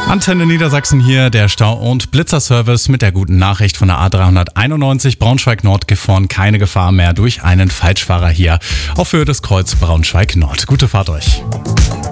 Antenne Niedersachsen hier, der Stau- und Blitzerservice mit der guten Nachricht von der A391 Braunschweig-Nord gefahren. Keine Gefahr mehr durch einen Falschfahrer hier auf Höhe des Kreuz Braunschweig-Nord. Gute Fahrt euch.